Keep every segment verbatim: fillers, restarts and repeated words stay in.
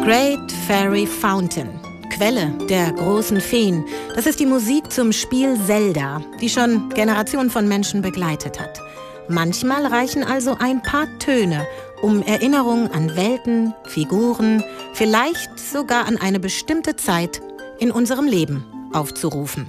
Great Fairy Fountain, Quelle der großen Feen. Das ist die Musik zum Spiel Zelda, die schon Generationen von Menschen begleitet hat. Manchmal reichen also ein paar Töne, um Erinnerungen an Welten, Figuren, vielleicht sogar an eine bestimmte Zeit in unserem Leben aufzurufen.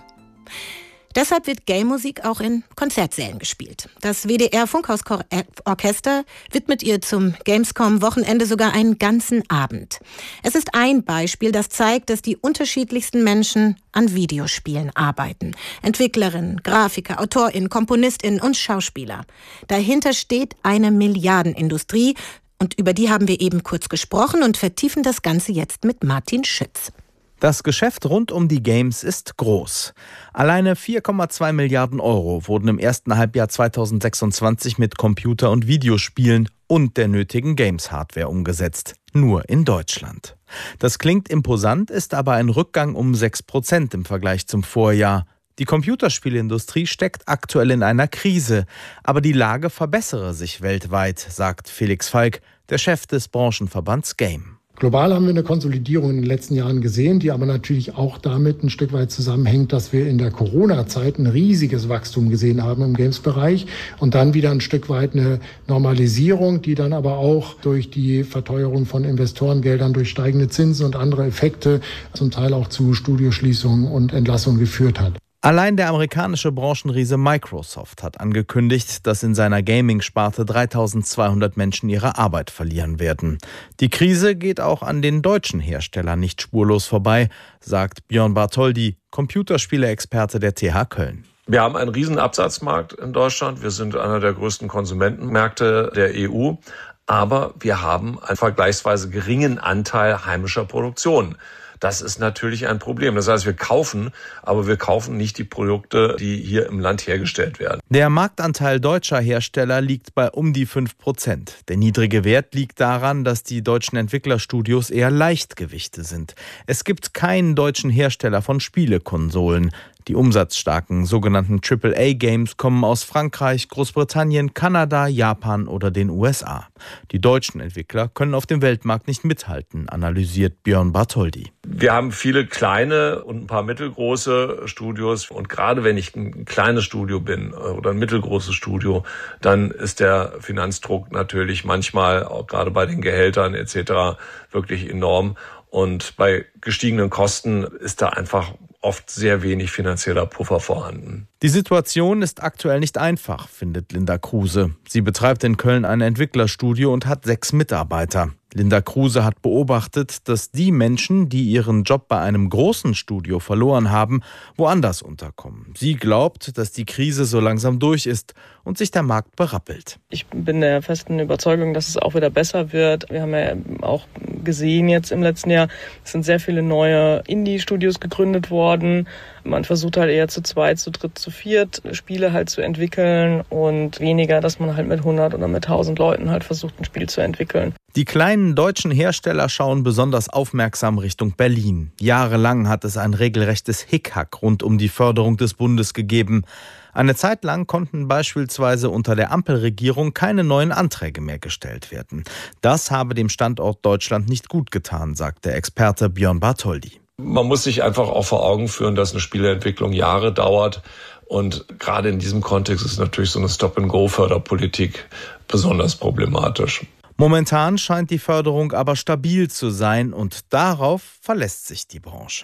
Deshalb wird Game-Musik auch in Konzertsälen gespielt. Das W D R-Funkhausorchester widmet ihr zum Gamescom-Wochenende sogar einen ganzen Abend. Es ist ein Beispiel, das zeigt, dass die unterschiedlichsten Menschen an Videospielen arbeiten. Entwicklerinnen, Grafiker, AutorInnen, KomponistInnen und Schauspieler. Dahinter steht eine Milliardenindustrie und über die haben wir eben kurz gesprochen und vertiefen das Ganze jetzt mit Martin Schütz. Das Geschäft rund um die Games ist groß. Alleine vier Komma zwei Milliarden Euro wurden im ersten Halbjahr zweitausendsechsundzwanzig mit Computer- und Videospielen und der nötigen Games-Hardware umgesetzt. Nur in Deutschland. Das klingt imposant, ist aber ein Rückgang um sechs Prozent im Vergleich zum Vorjahr. Die Computerspielindustrie steckt aktuell in einer Krise, aber die Lage verbessere sich weltweit, sagt Felix Falk, der Chef des Branchenverbands Game. Global haben wir eine Konsolidierung in den letzten Jahren gesehen, die aber natürlich auch damit ein Stück weit zusammenhängt, dass wir in der Corona-Zeit ein riesiges Wachstum gesehen haben im Games-Bereich und dann wieder ein Stück weit eine Normalisierung, die dann aber auch durch die Verteuerung von Investorengeldern, durch steigende Zinsen und andere Effekte zum Teil auch zu Studioschließungen und Entlassungen geführt hat. Allein der amerikanische Branchenriese Microsoft hat angekündigt, dass in seiner Gaming-Sparte dreitausendzweihundert Menschen ihre Arbeit verlieren werden. Die Krise geht auch an den deutschen Herstellern nicht spurlos vorbei, sagt Björn Bartholdy, Computerspiele-Experte der T H Köln. Wir haben einen riesen Absatzmarkt in Deutschland. Wir sind einer der größten Konsumentenmärkte der E U. Aber wir haben einen vergleichsweise geringen Anteil heimischer Produktion. Das ist natürlich ein Problem. Das heißt, wir kaufen, aber wir kaufen nicht die Produkte, die hier im Land hergestellt werden. Der Marktanteil deutscher Hersteller liegt bei um die fünf Prozent. Der niedrige Wert liegt daran, dass die deutschen Entwicklerstudios eher Leichtgewichte sind. Es gibt keinen deutschen Hersteller von Spielekonsolen. Die umsatzstarken sogenannten Triple A Games kommen aus Frankreich, Großbritannien, Kanada, Japan oder den U S A. Die deutschen Entwickler können auf dem Weltmarkt nicht mithalten, analysiert Björn Bartholdy. Wir haben viele kleine und ein paar mittelgroße Studios. Und gerade wenn ich ein kleines Studio bin oder ein mittelgroßes Studio, dann ist der Finanzdruck natürlich manchmal, auch gerade bei den Gehältern et cetera, wirklich enorm. Und bei gestiegenen Kosten ist da einfach oft sehr wenig finanzieller Puffer vorhanden. Die Situation ist aktuell nicht einfach, findet Linda Kruse. Sie betreibt in Köln ein Entwicklerstudio und hat sechs Mitarbeiter. Linda Kruse hat beobachtet, dass die Menschen, die ihren Job bei einem großen Studio verloren haben, woanders unterkommen. Sie glaubt, dass die Krise so langsam durch ist und sich der Markt berappelt. Ich bin der festen Überzeugung, dass es auch wieder besser wird. Wir haben ja auch gesehen jetzt im letzten Jahr, es sind sehr viele neue Indie-Studios gegründet worden. Man versucht halt eher zu zweit, zu dritt, zu viert Spiele halt zu entwickeln und weniger, dass man halt mit hundert oder mit tausend Leuten halt versucht, ein Spiel zu entwickeln. Die kleinen deutschen Hersteller schauen besonders aufmerksam Richtung Berlin. Jahrelang hat es ein regelrechtes Hickhack rund um die Förderung des Bundes gegeben. Eine Zeit lang konnten beispielsweise unter der Ampelregierung keine neuen Anträge mehr gestellt werden. Das habe dem Standort Deutschland nicht gut getan, sagt der Experte Björn Bartholdy. Man muss sich einfach auch vor Augen führen, dass eine Spieleentwicklung Jahre dauert. Und gerade in diesem Kontext ist natürlich so eine Stop-and-Go-Förderpolitik besonders problematisch. Momentan scheint die Förderung aber stabil zu sein und darauf verlässt sich die Branche.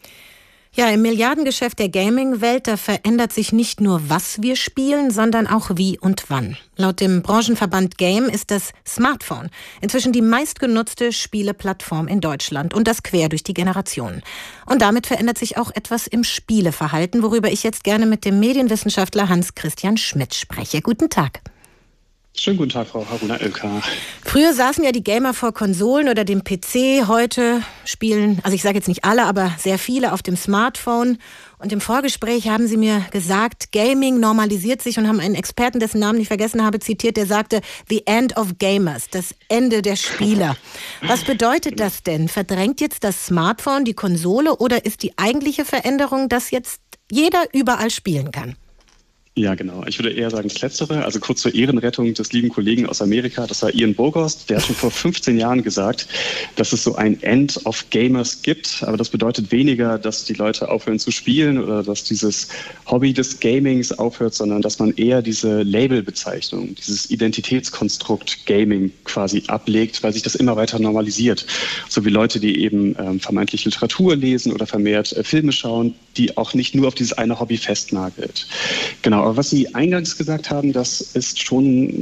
Ja, im Milliardengeschäft der Gaming-Welt, da verändert sich nicht nur, was wir spielen, sondern auch wie und wann. Laut dem Branchenverband Game ist das Smartphone inzwischen die meistgenutzte Spieleplattform in Deutschland und das quer durch die Generationen. Und damit verändert sich auch etwas im Spieleverhalten, worüber ich jetzt gerne mit dem Medienwissenschaftler Hans-Christian Schmidt spreche. Guten Tag. Schönen guten Tag, Frau Haruna-Elka. Früher saßen ja die Gamer vor Konsolen oder dem P C. Heute spielen, also ich sage jetzt nicht alle, aber sehr viele auf dem Smartphone. Und im Vorgespräch haben Sie mir gesagt, Gaming normalisiert sich und haben einen Experten, dessen Namen ich vergessen habe, zitiert, der sagte, the end of gamers, das Ende der Spieler. Was bedeutet das denn? Verdrängt jetzt das Smartphone die Konsole oder ist die eigentliche Veränderung, dass jetzt jeder überall spielen kann? Ja, genau. Ich würde eher sagen das Letztere. Also kurz zur Ehrenrettung des lieben Kollegen aus Amerika. Das war Ian Bogost. Der hat schon vor fünfzehn Jahren gesagt, dass es so ein End of Gamers gibt. Aber das bedeutet weniger, dass die Leute aufhören zu spielen oder dass dieses Hobby des Gamings aufhört, sondern dass man eher diese Labelbezeichnung, dieses Identitätskonstrukt Gaming quasi ablegt, weil sich das immer weiter normalisiert. So wie Leute, die eben ähm, vermeintlich Literatur lesen oder vermehrt äh, Filme schauen, die auch nicht nur auf dieses eine Hobby festnagelt. Genau. Aber was Sie eingangs gesagt haben, das ist schon,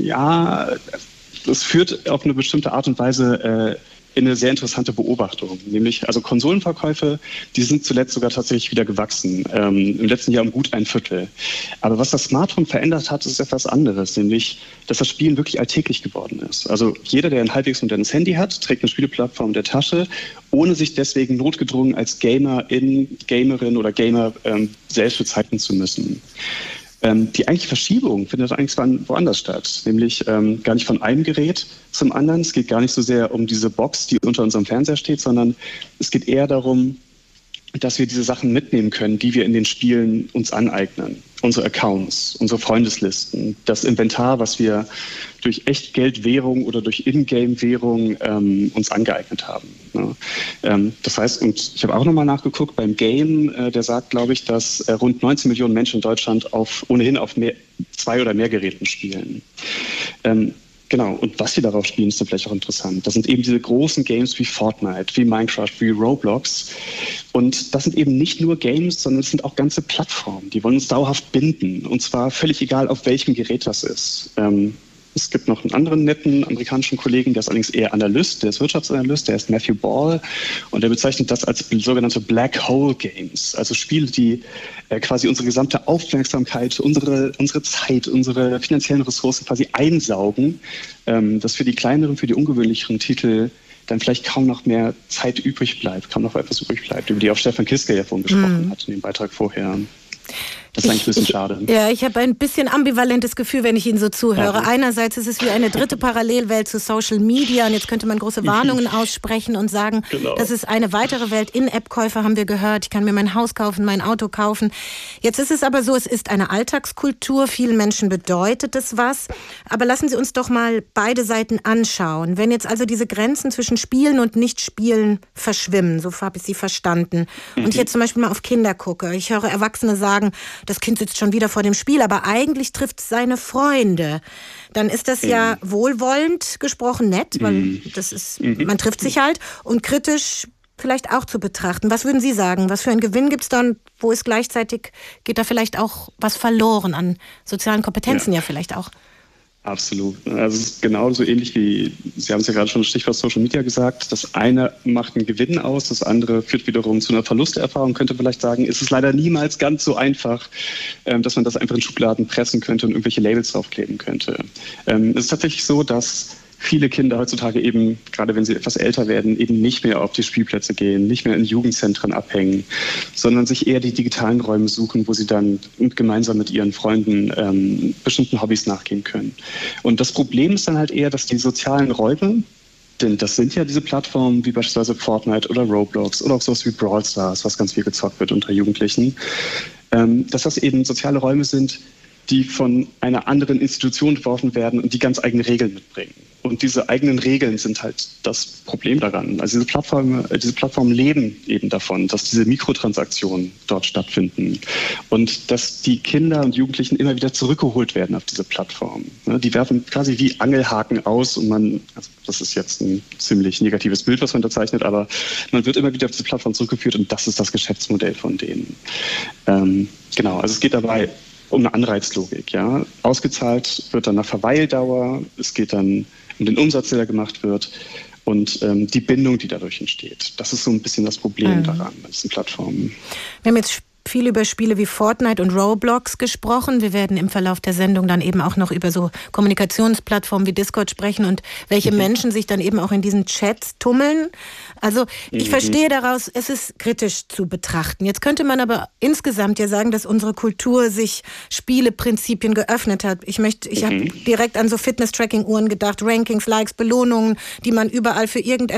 ja, das führt auf eine bestimmte Art und Weise äh, in eine sehr interessante Beobachtung. Nämlich, also Konsolenverkäufe, die sind zuletzt sogar tatsächlich wieder gewachsen. Ähm, im letzten Jahr um gut ein Viertel. Aber was das Smartphone verändert hat, ist etwas anderes. Nämlich, dass das Spielen wirklich alltäglich geworden ist. Also jeder, der ein halbwegs modernes Handy hat, trägt eine Spieleplattform in der Tasche, ohne sich deswegen notgedrungen als Gamerin, Gamerin oder Gamer ähm, selbst bezeichnen zu müssen. Ähm, die eigentliche Verschiebung findet eigentlich woanders statt, nämlich ähm, gar nicht von einem Gerät zum anderen. Es geht gar nicht so sehr um diese Box, die unter unserem Fernseher steht, sondern es geht eher darum, dass wir diese Sachen mitnehmen können, die wir in den Spielen uns aneignen. Unsere Accounts, unsere Freundeslisten, das Inventar, was wir durch Echtgeldwährung oder durch Ingame-Währung ähm, uns angeeignet haben. Ne? Ähm, das heißt, und ich habe auch nochmal nachgeguckt, beim Game, äh, der sagt, glaube ich, dass äh, rund neunzehn Millionen Menschen in Deutschland auf, ohnehin auf mehr, zwei oder mehr Geräten spielen. Ähm, Genau, und was sie darauf spielen, ist dann vielleicht auch interessant. Das sind eben diese großen Games wie Fortnite, wie Minecraft, wie Roblox. Und das sind eben nicht nur Games, sondern es sind auch ganze Plattformen. Die wollen uns dauerhaft binden. Und zwar völlig egal, auf welchem Gerät das ist. Ähm, es gibt noch einen anderen netten amerikanischen Kollegen, der ist allerdings eher Analyst, der ist Wirtschaftsanalyst, der ist Matthew Ball. Und der bezeichnet das als sogenannte Black Hole Games. Also Spiele, die äh, quasi unsere gesamte Aufmerksamkeit, unsere, unsere Zeit, unsere finanziellen Ressourcen quasi einsaugen, ähm, dass für die kleineren, für die ungewöhnlicheren Titel dann vielleicht kaum noch mehr Zeit übrig bleibt, kaum noch etwas übrig bleibt, über die auch Stefan Kiske ja vorhin gesprochen mm. hat in dem Beitrag vorher. Das ist eigentlich ein bisschen ich, schade. Ja, ich habe ein bisschen ambivalentes Gefühl, wenn ich Ihnen so zuhöre. Ja. Einerseits ist es wie eine dritte Parallelwelt zu Social Media und jetzt könnte man große Warnungen aussprechen und sagen, genau. Das ist eine weitere Welt. In-App-Käufer haben wir gehört. Ich kann mir mein Haus kaufen, mein Auto kaufen. Jetzt ist es aber so, es ist eine Alltagskultur. Vielen Menschen bedeutet es was. Aber lassen Sie uns doch mal beide Seiten anschauen. Wenn jetzt also diese Grenzen zwischen Spielen und Nicht-Spielen verschwimmen, so habe ich Sie verstanden, mhm. und ich jetzt zum Beispiel mal auf Kinder gucke. Ich höre Erwachsene sagen, das Kind sitzt schon wieder vor dem Spiel, aber eigentlich trifft es seine Freunde. Dann ist das ja wohlwollend gesprochen nett, weil das ist, man trifft sich halt, und kritisch vielleicht auch zu betrachten. Was würden Sie sagen? Was für einen Gewinn gibt es dann? Wo ist gleichzeitig, geht da vielleicht auch was verloren an sozialen Kompetenzen ja, ja vielleicht auch? Absolut. Also es ist genauso ähnlich wie, Sie haben es ja gerade schon das Stichwort Social Media gesagt, das eine macht einen Gewinn aus, das andere führt wiederum zu einer Verlusterfahrung, könnte man vielleicht sagen. Ist es leider niemals ganz so einfach, dass man das einfach in Schubladen pressen könnte und irgendwelche Labels draufkleben könnte. Es ist tatsächlich so, dass viele Kinder heutzutage eben, gerade wenn sie etwas älter werden, eben nicht mehr auf die Spielplätze gehen, nicht mehr in Jugendzentren abhängen, sondern sich eher die digitalen Räume suchen, wo sie dann gemeinsam mit ihren Freunden ähm, bestimmten Hobbys nachgehen können. Und das Problem ist dann halt eher, dass die sozialen Räume, denn das sind ja diese Plattformen wie beispielsweise Fortnite oder Roblox oder auch sowas wie Brawl Stars, was ganz viel gezockt wird unter Jugendlichen, ähm, dass das eben soziale Räume sind, die von einer anderen Institution entworfen werden und die ganz eigene Regeln mitbringen. Und diese eigenen Regeln sind halt das Problem daran. Also diese Plattformen, diese Plattformen leben eben davon, dass diese Mikrotransaktionen dort stattfinden und dass die Kinder und Jugendlichen immer wieder zurückgeholt werden auf diese Plattform. Die werfen quasi wie Angelhaken aus und man, also das ist jetzt ein ziemlich negatives Bild, was man da zeichnet, aber man wird immer wieder auf diese Plattform zurückgeführt und das ist das Geschäftsmodell von denen. Ähm, genau, also es geht dabei um eine Anreizlogik. Ja. Ausgezahlt wird dann nach Verweildauer, es geht dann um den Umsatz, der da gemacht wird und ähm, die Bindung, die dadurch entsteht. Das ist so ein bisschen das Problem mhm. daran, bei diesen Plattformen. Wir haben jetzt viel über Spiele wie Fortnite und Roblox gesprochen. Wir werden im Verlauf der Sendung dann eben auch noch über so Kommunikationsplattformen wie Discord sprechen und welche mhm. Menschen sich dann eben auch in diesen Chats tummeln. Also ich mhm. verstehe daraus, es ist kritisch zu betrachten. Jetzt könnte man aber insgesamt ja sagen, dass unsere Kultur sich Spieleprinzipien geöffnet hat. Ich möchte, ich mhm. habe direkt an so Fitness-Tracking-Uhren gedacht, Rankings, Likes, Belohnungen, die man überall für irgendetwas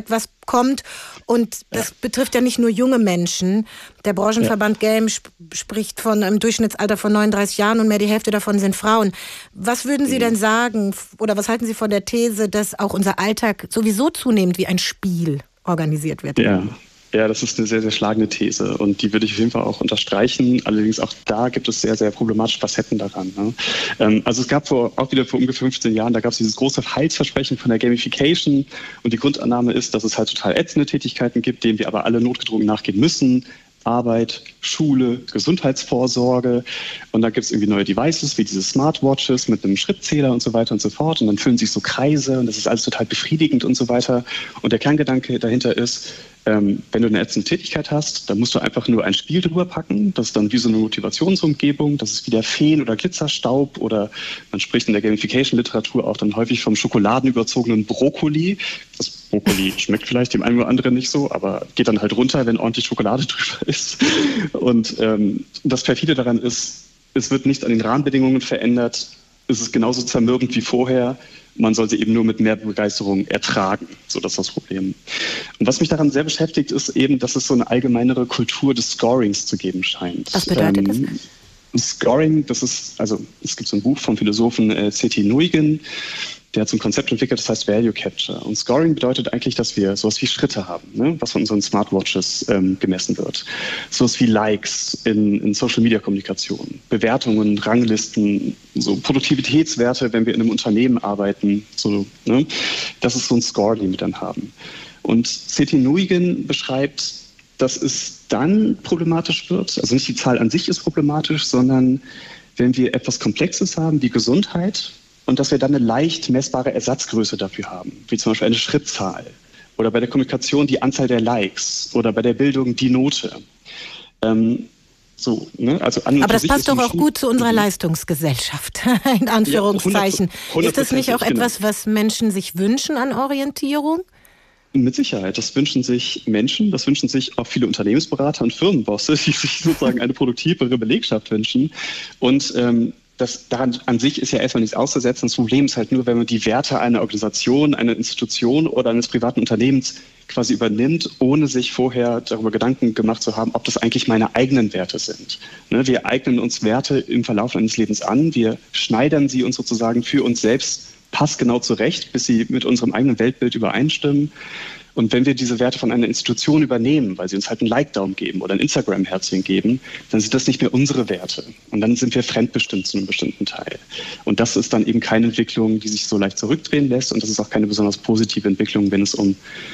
kommt. Und das ja. betrifft ja nicht nur junge Menschen. Der Branchenverband ja. Game sp- spricht von einem Durchschnittsalter von neununddreißig Jahren und mehr die Hälfte davon sind Frauen. Was würden Sie mhm. denn sagen oder was halten Sie von der These, dass auch unser Alltag sowieso zunehmend wie ein Spiel organisiert wird? Ja. Ja, das ist eine sehr, sehr schlagende These und die würde ich auf jeden Fall auch unterstreichen. Allerdings auch da gibt es sehr, sehr problematische Facetten daran. Ne? Ähm, also es gab vor, auch wieder vor ungefähr fünfzehn Jahren, da gab es dieses große Heilsversprechen von der Gamification und die Grundannahme ist, dass es halt total ätzende Tätigkeiten gibt, denen wir aber alle notgedrungen nachgehen müssen. Arbeit, Schule, Gesundheitsvorsorge und da gibt es irgendwie neue Devices wie diese Smartwatches mit einem Schrittzähler und so weiter und so fort und dann füllen sich so Kreise und das ist alles total befriedigend und so weiter und der Kerngedanke dahinter ist, ähm, wenn du eine ätzende Tätigkeit hast, dann musst du einfach nur ein Spiel drüber packen, das ist dann wie so eine Motivationsumgebung, das ist wie der Feen oder Glitzerstaub oder man spricht in der Gamification-Literatur auch dann häufig vom schokoladenüberzogenen Brokkoli. Das Brokkoli schmeckt vielleicht dem einen oder anderen nicht so, aber geht dann halt runter, wenn ordentlich Schokolade drüber ist. Und ähm, das Perfide daran ist, es wird nicht an den Rahmenbedingungen verändert. Es ist genauso zermürbend wie vorher. Man soll sie eben nur mit mehr Begeisterung ertragen. So, das ist das Problem. Und was mich daran sehr beschäftigt, ist eben, dass es so eine allgemeinere Kultur des Scorings zu geben scheint. Was bedeutet ähm, das? Scoring, das ist, also es gibt so ein Buch vom Philosophen äh, C T Nguyen, der hat so ein Konzept entwickelt, das heißt Value Capture. Und Scoring bedeutet eigentlich, dass wir sowas wie Schritte haben, ne, was von unseren Smartwatches ähm, gemessen wird. Sowas wie Likes in, in Social-Media-Kommunikation, Bewertungen, Ranglisten, so Produktivitätswerte, wenn wir in einem Unternehmen arbeiten. So, ne, das ist so ein Score, den wir dann haben. Und C T Nguyen beschreibt, dass es dann problematisch wird. Also nicht die Zahl an sich ist problematisch, sondern wenn wir etwas Komplexes haben wie Gesundheit, und dass wir dann eine leicht messbare Ersatzgröße dafür haben, wie zum Beispiel eine Schrittzahl oder bei der Kommunikation die Anzahl der Likes oder bei der Bildung die Note. Ähm, so, ne? Also an Aber das passt doch auch gut zu unserer Leistungsgesellschaft, in Anführungszeichen. Ja, hundert, ist das nicht auch etwas, was Menschen sich wünschen an Orientierung? Mit Sicherheit. Das wünschen sich Menschen, das wünschen sich auch viele Unternehmensberater und Firmenbosse, die sich sozusagen eine produktivere Belegschaft wünschen. Und ähm, Das, daran an sich ist ja erstmal nichts auszusetzen. Das Problem ist halt nur, wenn man die Werte einer Organisation, einer Institution oder eines privaten Unternehmens quasi übernimmt, ohne sich vorher darüber Gedanken gemacht zu haben, ob das eigentlich meine eigenen Werte sind. Ne, wir eignen uns Werte im Verlauf eines Lebens an. Wir schneidern sie uns sozusagen für uns selbst passgenau zurecht, bis sie mit unserem eigenen Weltbild übereinstimmen. Und wenn wir diese Werte von einer Institution übernehmen, weil sie uns halt einen Like-Daumen geben oder ein Instagram-Herzchen geben, dann sind das nicht mehr unsere Werte. Und dann sind wir fremdbestimmt zu einem bestimmten Teil. Und das ist dann eben keine Entwicklung, die sich so leicht zurückdrehen lässt. Und das ist auch keine besonders positive Entwicklung, wenn es um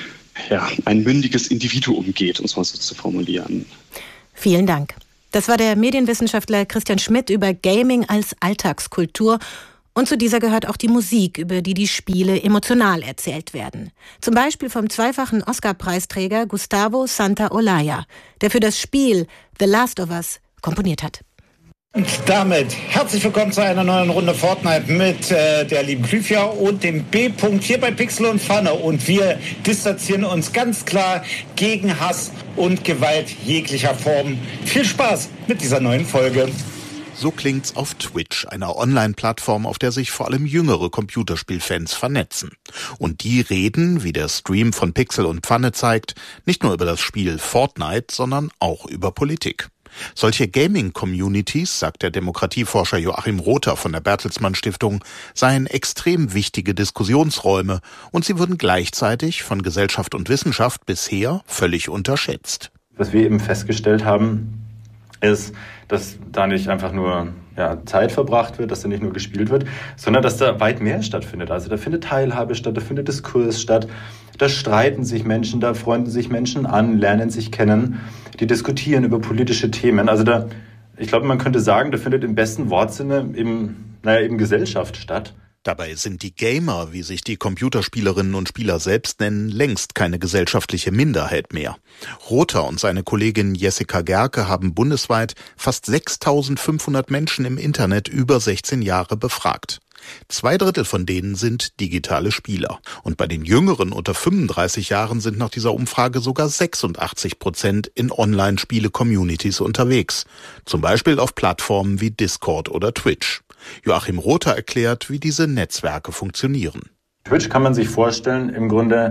ja, ein mündiges Individuum geht, um es mal so zu formulieren. Vielen Dank. Das war der Medienwissenschaftler Christian Schmidt über Gaming als Alltagskultur. Und zu dieser gehört auch die Musik, über die die Spiele emotional erzählt werden. Zum Beispiel vom zweifachen Oscar-Preisträger Gustavo Santaolalla, der für das Spiel The Last of Us komponiert hat. Und damit herzlich willkommen zu einer neuen Runde Fortnite mit äh, der lieben Klyfja und dem B-Punkt hier bei Pixel und Pfanne. Und wir distanzieren uns ganz klar gegen Hass und Gewalt jeglicher Form. Viel Spaß mit dieser neuen Folge. So klingt's auf Twitch, einer Online-Plattform, auf der sich vor allem jüngere Computerspielfans vernetzen. Und die reden, wie der Stream von Pixel und Pfanne zeigt, nicht nur über das Spiel Fortnite, sondern auch über Politik. Solche Gaming-Communities, sagt der Demokratieforscher Joachim Rother von der Bertelsmann Stiftung, seien extrem wichtige Diskussionsräume und sie würden gleichzeitig von Gesellschaft und Wissenschaft bisher völlig unterschätzt. Was wir eben festgestellt haben, ist, dass da nicht einfach nur ja, Zeit verbracht wird, dass da nicht nur gespielt wird, sondern dass da weit mehr stattfindet. Also da findet Teilhabe statt, da findet Diskurs statt, da streiten sich Menschen, da freunden sich Menschen an, lernen sich kennen, die diskutieren über politische Themen. Also da, ich glaube, man könnte sagen, da findet im besten Wortsinne eben, naja, eben Gesellschaft statt. Dabei sind die Gamer, wie sich die Computerspielerinnen und Spieler selbst nennen, längst keine gesellschaftliche Minderheit mehr. Rother und seine Kollegin Jessica Gerke haben bundesweit fast sechstausendfünfhundert Menschen im Internet über sechzehn Jahre befragt. Zwei Drittel von denen sind digitale Spieler. Und bei den Jüngeren unter fünfunddreißig Jahren sind nach dieser Umfrage sogar sechsundachtzig Prozent in Online-Spiele-Communities unterwegs. Zum Beispiel auf Plattformen wie Discord oder Twitch. Joachim Rother erklärt, wie diese Netzwerke funktionieren. Twitch kann man sich vorstellen, im Grunde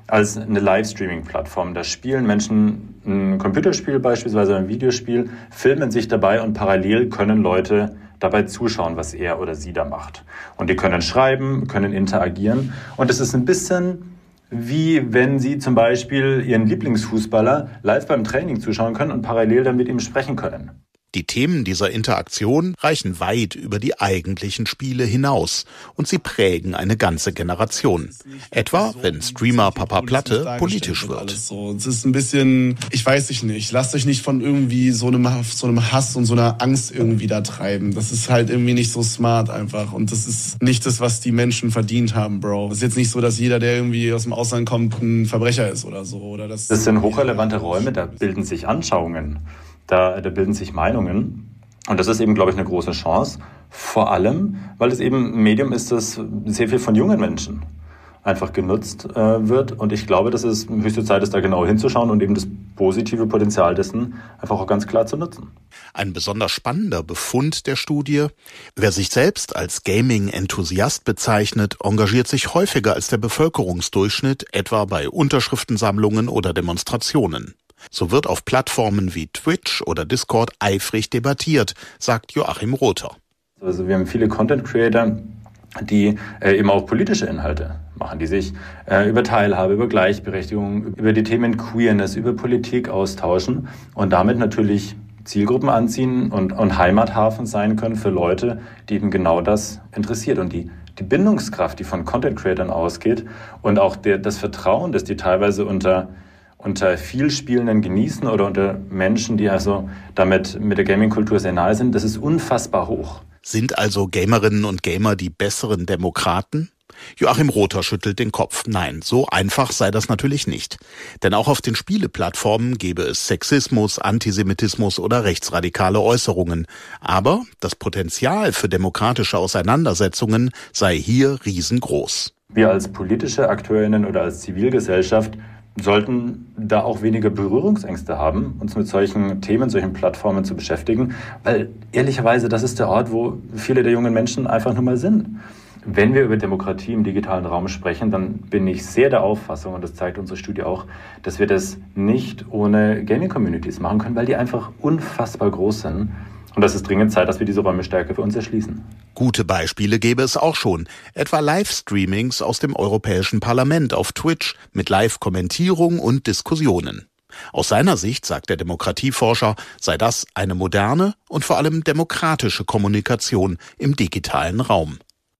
als eine Livestreaming-Plattform. Da spielen Menschen ein Computerspiel beispielsweise, ein Videospiel, filmen sich dabei und parallel können Leute dabei zuschauen, was er oder sie da macht. Und die können schreiben, können interagieren. Und es ist ein bisschen wie wenn Sie zum Beispiel Ihren Lieblingsfußballer live beim Training zuschauen können und parallel dann mit ihm sprechen können. Die Themen dieser Interaktion reichen weit über die eigentlichen Spiele hinaus und sie prägen eine ganze Generation. Etwa, wenn Streamer Papa Platte politisch wird. So. Es ist ein bisschen, ich weiß ich nicht, lasst euch nicht von irgendwie so einem, so einem Hass und so einer Angst irgendwie da treiben. Das ist halt irgendwie nicht so smart einfach und das ist nicht das, was die Menschen verdient haben, Bro. Es ist jetzt nicht so, dass jeder, der irgendwie aus dem Ausland kommt, ein Verbrecher ist oder so. Oder das, das sind hochrelevante Räume, da bilden sich Anschauungen. Da, da bilden sich Meinungen und das ist eben, glaube ich, eine große Chance, vor allem, weil es eben ein Medium ist, das sehr viel von jungen Menschen einfach genutzt äh, wird und ich glaube, dass es höchste Zeit ist, da genau hinzuschauen und eben das positive Potenzial dessen einfach auch ganz klar zu nutzen. Ein besonders spannender Befund der Studie: Wer sich selbst als Gaming-Enthusiast bezeichnet, engagiert sich häufiger als der Bevölkerungsdurchschnitt, etwa bei Unterschriftensammlungen oder Demonstrationen. So wird auf Plattformen wie Twitch oder Discord eifrig debattiert, sagt Joachim Rother. Also wir haben viele Content-Creator, die äh, eben auch politische Inhalte machen, die sich äh, über Teilhabe, über Gleichberechtigung, über die Themen Queerness, über Politik austauschen und damit natürlich Zielgruppen anziehen und, und Heimathafen sein können für Leute, die eben genau das interessiert. Und die, die Bindungskraft, die von Content-Creatern ausgeht und auch der, das Vertrauen, das die teilweise unter unter Vielspielenden genießen oder unter Menschen, die also damit mit der Gaming-Kultur sehr nahe sind, das ist unfassbar hoch. Sind also Gamerinnen und Gamer die besseren Demokraten? Joachim Rother schüttelt den Kopf. Nein, so einfach sei das natürlich nicht. Denn auch auf den Spieleplattformen gäbe es Sexismus, Antisemitismus oder rechtsradikale Äußerungen. Aber das Potenzial für demokratische Auseinandersetzungen sei hier riesengroß. Wir als politische AkteurInnen oder als Zivilgesellschaft sollten da auch weniger Berührungsängste haben, uns mit solchen Themen, solchen Plattformen zu beschäftigen, weil ehrlicherweise das ist der Ort, wo viele der jungen Menschen einfach nur mal sind. Wenn wir über Demokratie im digitalen Raum sprechen, dann bin ich sehr der Auffassung, und das zeigt unsere Studie auch, dass wir das nicht ohne Gaming-Communities machen können, weil die einfach unfassbar groß sind. Und das ist dringend Zeit, dass wir diese Räume stärker für uns erschließen. Gute Beispiele gäbe es auch schon, etwa Livestreamings aus dem Europäischen Parlament auf Twitch mit Live-Kommentierung und Diskussionen. Aus seiner Sicht, sagt der Demokratieforscher, sei das eine moderne und vor allem demokratische Kommunikation im digitalen Raum.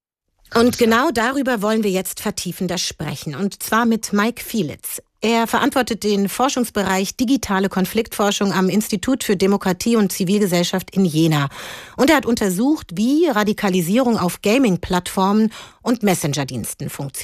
Und genau darüber wollen wir jetzt vertiefender sprechen, und zwar mit Mike Fielitz. Er verantwortet den Forschungsbereich Digitale Konfliktforschung am Institut für Demokratie und Zivilgesellschaft in Jena. Und er hat untersucht, wie Radikalisierung auf Gaming-Plattformen und Messenger-Diensten funktioniert.